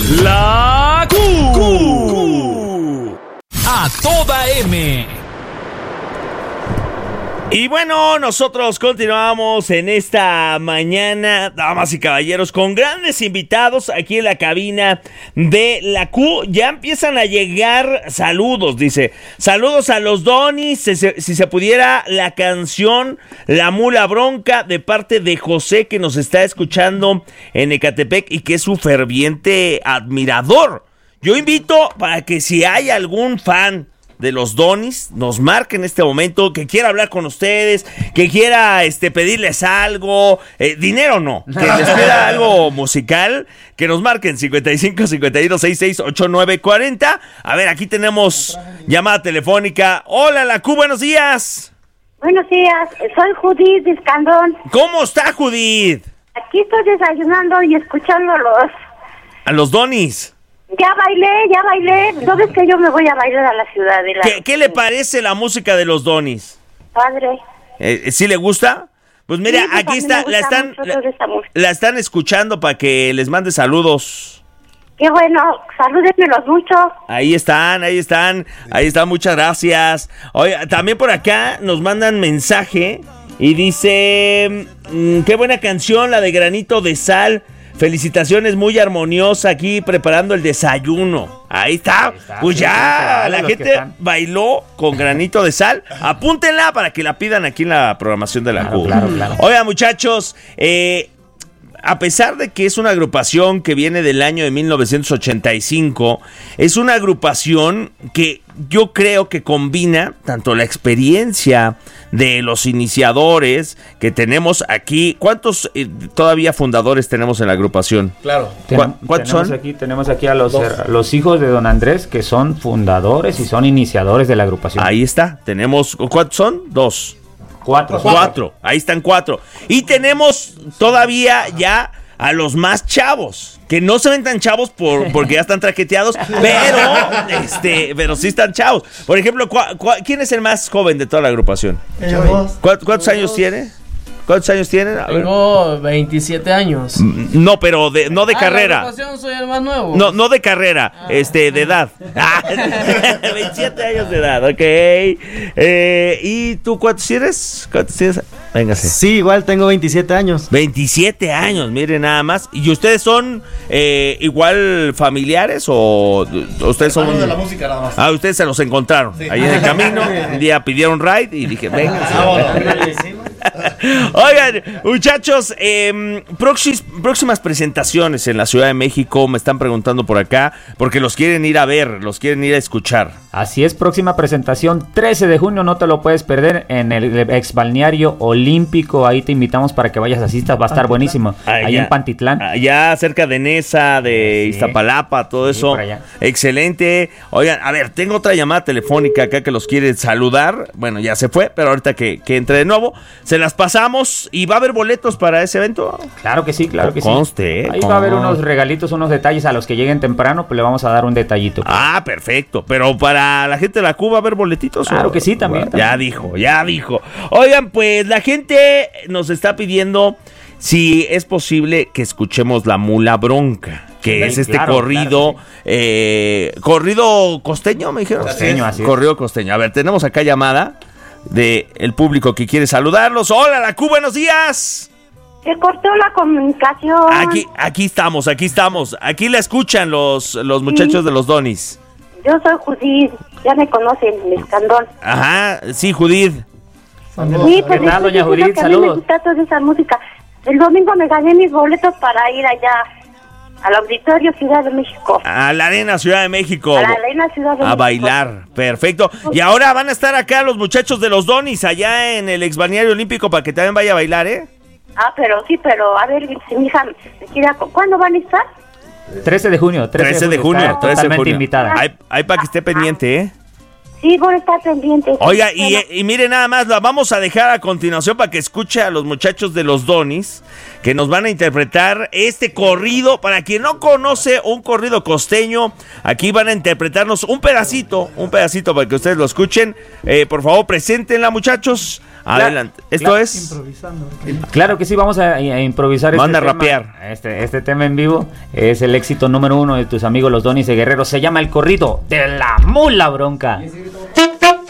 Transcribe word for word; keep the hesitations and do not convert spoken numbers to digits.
La Q. Q. A toda M. Y bueno, nosotros continuamos en esta mañana, damas y caballeros, con grandes invitados aquí en la cabina de la Q. Ya empiezan a llegar saludos, dice. Saludos a los Donis, si se, si se pudiera la canción La Mula Bronca de parte de José, que nos está escuchando en Ecatepec y que es su ferviente admirador. Yo invito para que si hay algún fan de los Donis, nos marque en este momento, que quiera hablar con ustedes, que quiera este pedirles algo, eh, dinero no, que les pida algo musical, que nos marquen cincuenta y cinco, cincuenta y dos, sesenta y seis, ochenta y nueve, cuarenta. A ver, aquí tenemos llamada telefónica. Hola, la Q, buenos días. Buenos días, soy Judith de Escandón. ¿Cómo está, Judith? Aquí estoy desayunando y escuchándolos. A los Donis. Ya bailé, ya bailé. ¿No ves que yo me voy a bailar a la ciudad de la... ¿Qué, qué le parece la música de los Donis? Padre. Eh, ¿Sí le gusta? Pues mira, Sí, pues aquí está, la están, la, la están escuchando para que les mande saludos. Qué bueno, salúdenmelos mucho. Ahí están, ahí están, ahí están, muchas gracias. Oye, también por acá nos mandan mensaje y dice, mmm, qué buena canción, la de Granito de Sal. Felicitaciones, muy armoniosa aquí preparando el desayuno. Ahí está, Ahí está pues sí, ya, sí, la gente bailó con Granito de Sal. Apúntenla para que la pidan aquí en la programación de la claro, Q. Claro, claro. Oigan, muchachos, eh, a pesar de que es una agrupación que viene del año de mil novecientos ochenta y cinco, es una agrupación que yo creo que combina tanto la experiencia de los iniciadores que tenemos aquí. ¿Cuántos eh, todavía fundadores tenemos en la agrupación? Claro. Ten, ¿Cuántos tenemos son? Aquí, tenemos aquí a los, her, los hijos de don Andrés, que son fundadores y son iniciadores de la agrupación. Ahí está, tenemos, ¿cuántos son? Dos. Cuatro. Cuatro. Cuatro. Ahí están cuatro. Y tenemos todavía ya a los más chavos, que no se ven tan chavos por, porque ya están traqueteados, pero este, pero sí están chavos. Por ejemplo, ¿cu- cu- ¿quién es el más joven de toda la agrupación? ¿Cu- ¿Cuántos años tiene? ¿Cuántos años tienen? A ver. Tengo veintisiete años. No, pero de, no de ah, carrera. La soy el más nuevo. No, no de carrera, ah, este, de edad. veintisiete años de edad, ok. Eh, ¿Y tú cuántos tienes? ¿Cuántos tienes? Véngase. Sí, igual tengo veintisiete años. veintisiete años, miren nada más. ¿Y ustedes son eh, igual familiares o ustedes son... de la música nada más. Ah, ustedes se los encontraron sí. ahí en el camino. Un día pidieron ride y dije, venga. Oigan, muchachos, eh, próxis, próximas presentaciones en la Ciudad de México, me están preguntando por acá, porque los quieren ir a ver, los quieren ir a escuchar. Así es, próxima presentación, trece de junio, no te lo puedes perder, en el ex balneario olímpico. Ahí te invitamos para que vayas, asistas, va a estar buenísimo. Allá, ahí en Pantitlán. Allá cerca de Nesa, de sí. Iztapalapa, todo sí, eso. Excelente. Oigan, a ver, tengo otra llamada telefónica acá que los quiere saludar. Bueno, ya se fue, pero ahorita que, que entre de nuevo, se las pasamos. ¿Y va a haber boletos para ese evento? Claro que sí, claro que conste, sí. Ahí conste. va a haber unos regalitos, unos detalles a los que lleguen temprano, pues le vamos a dar un detallito. Pues. Ah, perfecto. Pero para la gente de la Q va a haber boletitos. Claro ¿o? que sí, también, Ya también. dijo, ya dijo. Oigan, pues la gente nos está pidiendo si es posible que escuchemos La Mula Bronca, que sí, es este claro, corrido, claro, sí. eh, corrido costeño, me dijeron. Costeño, así es. Corrido costeño. A ver, tenemos acá llamada de el público que quiere saludarlos. Hola, la Q, buenos días. Se cortó la comunicación. Aquí, aquí estamos, aquí estamos. Aquí la escuchan los, los muchachos sí. de los Donis. Yo soy Judith, ya me conocen, el Escandón. Ajá, sí, Judith. Sí, pues tal, doña Judith, que saludos. A mí me gusta toda esa música. El domingo me gané mis boletos para ir allá al Auditorio Ciudad de México. A la Arena Ciudad de México. A la Arena Ciudad de a México. A bailar, perfecto. Y ahora van a estar acá los muchachos de los Donis, allá en el exbalneario olímpico, para que también vaya a bailar, ¿eh? Ah, pero sí, pero a ver, si mi hija me quiere... ¿Cuándo van a estar? trece de junio. trece de junio. trece de junio. Invitada. Ahí, ahí para que esté pendiente, ¿eh? Sí, voy a estar pendiente. Oiga, y, y mire nada más, la vamos a dejar a continuación para que escuche a los muchachos de los Donis, que nos van a interpretar este corrido. Para quien no conoce un corrido costeño, aquí van a interpretarnos un pedacito, un pedacito para que ustedes lo escuchen. Eh, por favor, preséntenla, muchachos. Adelante. Claro, Esto claro, es... Improvisando. Claro que sí, vamos a, a improvisar Manda este a tema. rapear. Este, este tema en vivo es el éxito número uno de tus amigos los Donis de Guerrero. Se llama El Corrido de la Mula Bronca.